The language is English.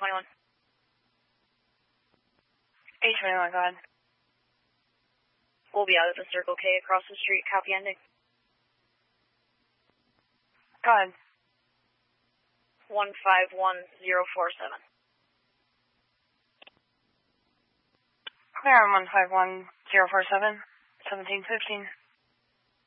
A21. A21, go ahead. We'll be out at the Circle K across the street. Copy ending. Go ahead. 151047. Clear on 151047, 1715.